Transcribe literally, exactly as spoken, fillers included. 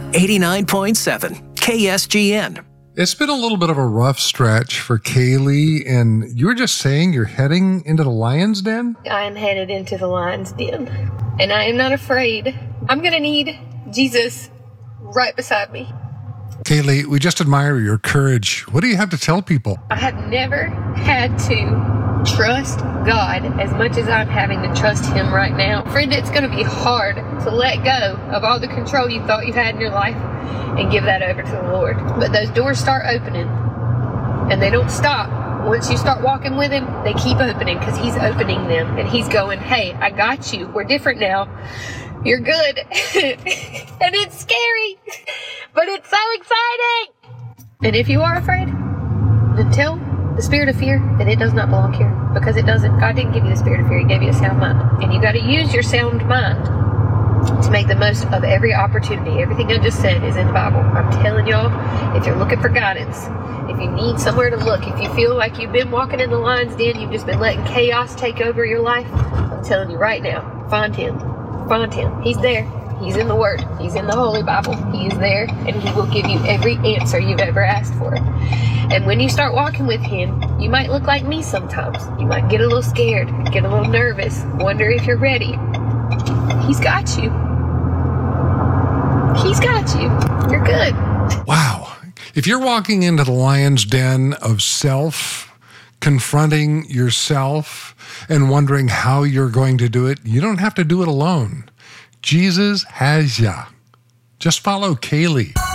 eighty-nine point seven K S G N. It's been a little bit of a rough stretch for Kaylee, and you were just saying you're heading into the lion's den? I am headed into the lion's den, and I am not afraid. I'm going to need Jesus right beside me. Kaylee, we just admire your courage. What do you have to tell people? I have never had to trust God as much as I'm having to trust Him right now. Friend, it's going to be hard to let go of all the control you thought you had in your life and give that over to the Lord. But those doors start opening, and they don't stop. Once you start walking with Him, they keep opening because He's opening them, and He's going, hey, I got you. We're different now. You're good. And it's scary, but it's so exciting. And if you are afraid, then tell the spirit of fear that it does not belong here, because it doesn't. God didn't give you the spirit of fear. He gave you a sound mind. And you got to use your sound mind to make the most of every opportunity. Everything I just said is in the Bible. I'm telling y'all, if you're looking for guidance, if you need somewhere to look, if you feel like you've been walking in the lion's den, you've just been letting chaos take over your life, I'm telling you right now, find Him. Find Him. He's there. He's in the Word. He's in the Holy Bible. He is there, and He will give you every answer you've ever asked for. And when you start walking with Him, you might look like me sometimes. You might get a little scared, get a little nervous, wonder if you're ready. He's got you. He's got you. You're good. Wow. If you're walking into the lion's den of self, confronting yourself and wondering how you're going to do it, you don't have to do it alone. Jesus has ya. Just follow Kaylee.